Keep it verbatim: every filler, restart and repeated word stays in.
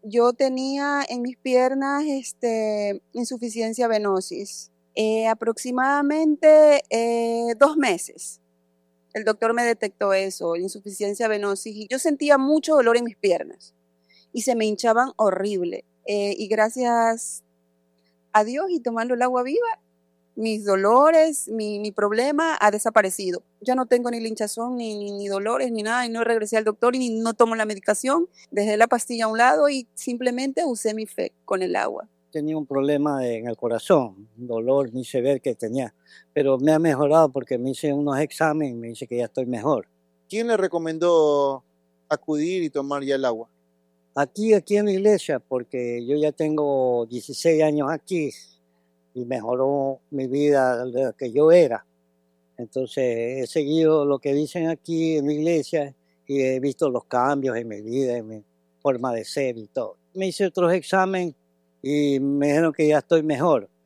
Yo tenía en mis piernas este, insuficiencia venosis, eh, aproximadamente eh, dos meses. El doctor me detectó eso, insuficiencia venosis, y yo sentía mucho dolor en mis piernas y se me hinchaban horrible. Eh, y gracias a Dios y tomando el agua viva, mis dolores, mi, mi problema ha desaparecido. Ya no tengo ni hinchazón, ni, ni, ni dolores, ni nada, y no regresé al doctor y no tomo la medicación. Dejé la pastilla a un lado y simplemente usé mi fe con el agua. Tenía un problema en el corazón, un dolor muy severo que tenía, pero me ha mejorado porque me hice unos exámenes y me dice que ya estoy mejor. ¿Quién le recomendó acudir y tomar ya el agua? Aquí, aquí en la iglesia, porque yo ya tengo dieciséis años aquí y mejoró mi vida de lo que yo era. Entonces he seguido lo que dicen aquí en la iglesia y he visto los cambios en mi vida, en mi forma de ser y todo. Me hice otros exámenes y me dijeron que ya estoy mejor.